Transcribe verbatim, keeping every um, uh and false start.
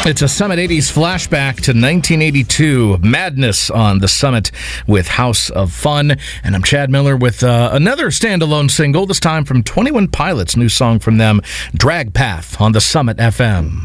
It's a Summit eighties flashback to nineteen eighty-two. Madness on the Summit with House of Fun. And I'm Chad Miller with uh, another standalone single, this time from twenty-one Pilots, new song from them, Drag Path on the Summit F M.